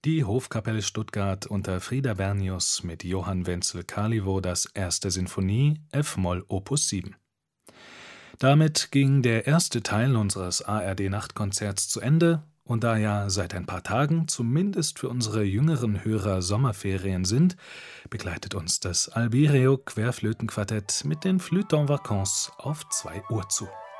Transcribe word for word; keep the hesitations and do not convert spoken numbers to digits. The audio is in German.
Die Hofkapelle Stuttgart unter Frieder Bernius mit Johann Wenzel Kaliwo das erste Sinfonie, f-Moll Opus sieben. Damit ging der erste Teil unseres A R D-Nachtkonzerts zu Ende, und da ja seit ein paar Tagen zumindest für unsere jüngeren Hörer Sommerferien sind, begleitet uns das Albireo Querflötenquartett mit den Flûtes en Vacances auf zwei Uhr zu.